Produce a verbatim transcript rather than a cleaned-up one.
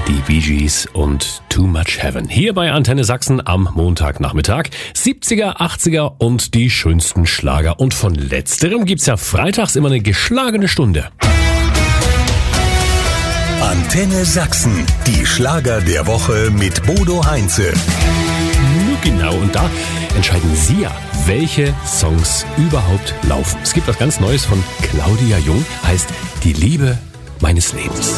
Die Bee Gees und Too Much Heaven. Hier bei Antenne Sachsen am Montagnachmittag. siebziger, achtziger und die schönsten Schlager. Und von letzterem gibt's ja freitags immer eine geschlagene Stunde. Antenne Sachsen. Die Schlager der Woche mit Bodo Heinze. Nur genau. Und da entscheiden Sie ja, welche Songs überhaupt laufen. Es gibt was ganz Neues von Claudia Jung. Heißt Die Liebe meines Lebens.